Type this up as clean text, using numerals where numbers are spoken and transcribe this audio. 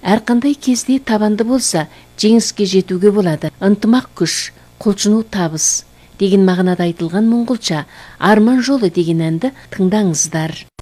Ар кандай кезде табанды болса, жеңіске жетүүгө болады. Ынтымак күч, кулчунуу табыс деген мағынада айтылған монголча «Арман жолу» деген әнді тыңдаңыздар.